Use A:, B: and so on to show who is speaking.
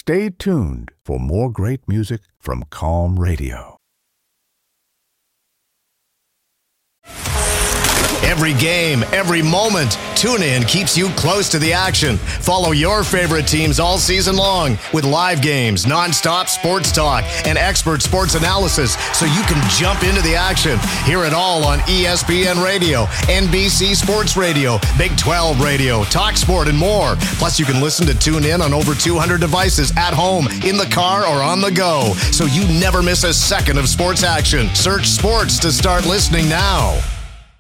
A: Stay tuned for more great music from Calm Radio.
B: Every game, every moment, TuneIn keeps you close to the action. Follow your favorite teams all season long with live games, nonstop sports talk, and expert sports analysis so you can jump into the action. Hear it all on ESPN Radio, NBC Sports Radio, Big 12 Radio, TalkSport, and more. Plus, you can listen to TuneIn on over 200 devices at home, in the car, or on the go, so you never miss a second of sports action. Search sports to start listening now.